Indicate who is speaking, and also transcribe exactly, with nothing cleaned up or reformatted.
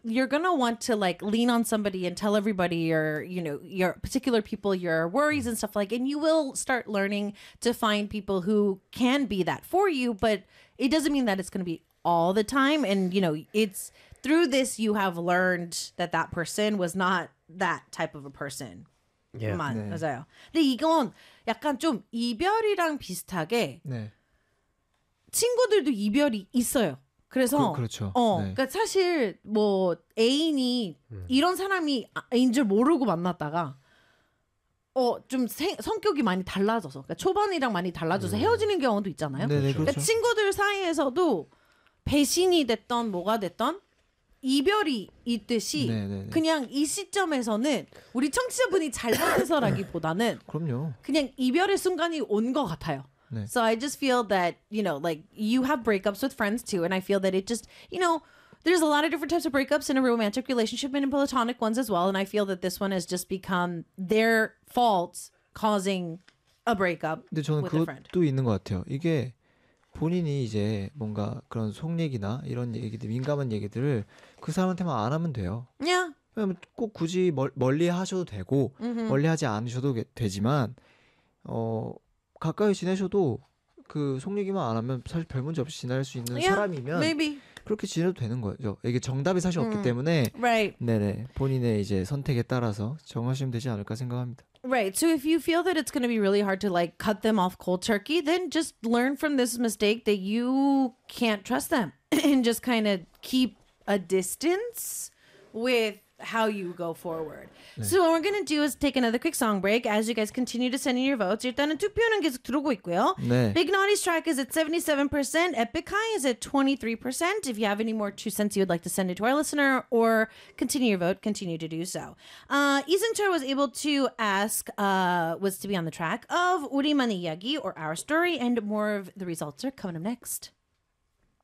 Speaker 1: you're gonna want to like lean on somebody and tell everybody your, you know, your particular people your worries and stuff like, and you will start learning to find people who can be that for you, but it doesn't mean that it's gonna be all the time. And you know, it's through this you have learned that that person was not that type of a person.
Speaker 2: Yeah.
Speaker 1: 만,
Speaker 3: 네.
Speaker 1: 맞아요. 근데 이건 약간 좀 이별이랑 비슷하게
Speaker 3: 네.
Speaker 1: 친구들도 이별이 있어요. 그래서
Speaker 3: 그, 그렇죠.
Speaker 1: 어,
Speaker 3: 네.
Speaker 1: 그러니까 사실 뭐 애인이
Speaker 2: 음.
Speaker 1: 이런 사람이 애인 줄 모르고 만났다가 어 좀 성격이 많이 달라져서 그러니까 초반이랑 많이 달라져서
Speaker 2: 음.
Speaker 1: 헤어지는 경우도 있잖아요.
Speaker 3: 네네,
Speaker 1: 그러니까
Speaker 3: 그렇죠.
Speaker 1: 친구들 사이에서도 배신이 됐던 뭐가 됐던 이별이 있듯이
Speaker 3: 네네네.
Speaker 1: 그냥 이 시점에서는 우리 청취자분이 잘못해서라기보다는
Speaker 3: 그럼요.
Speaker 1: 그냥 이별의 순간이 온 것 같아요.
Speaker 3: 네.
Speaker 1: So I just feel that, you know, like you have breakups with friends too. And I feel that it just, you know, there's a lot of different types of breakups in a romantic relationship and in platonic ones as well. And I feel that this one has just become their fault causing a breakup
Speaker 3: 근데 저는
Speaker 1: with a friend.
Speaker 3: 그것도 있는 것 같아요. 이게 본인이 이제 뭔가 그런 속 얘기나 이런 얘기들, 민감한 얘기들을 그 사람한테만 안 하면 돼요.
Speaker 1: Yeah.
Speaker 3: 왜냐면 꼭 굳이 멀, 멀리 하셔도 되고
Speaker 1: Mhm.
Speaker 3: 멀리 하지 않으셔도 게- 되지만 어 가까이 지내셔도 그 속 얘기만 안 하면 사실 별 문제 없이 지낼 수 있는
Speaker 1: Yeah,
Speaker 3: 사람이면
Speaker 1: maybe.
Speaker 3: 그렇게 지내도 되는 거죠. 이게 정답이 사실 없기
Speaker 1: 음.
Speaker 3: 때문에
Speaker 1: Right.
Speaker 3: 네네 본인의 이제 선택에 따라서 정하시면 되지 않을까 생각합니다.
Speaker 1: Right. So if you feel that it's going to be really hard to like cut them off cold turkey, then just learn from this mistake that you can't trust them and just kind of keep a distance with how you go forward. So what we're going to do is take another quick song break as you guys continue to send in your votes. 일단은 투표는 계속 들어오고 있고요.
Speaker 3: 네.
Speaker 1: Big Naughty's track is at seventy-seven percent. Epic High is at twenty-three percent. If you have any more two cents you would like to send it to our listener or continue your vote, continue to do so. Uh, 이승철 was able to ask, uh, was to be on the track of 우리만의 이야기 or Our Story, and more of the results are coming up next.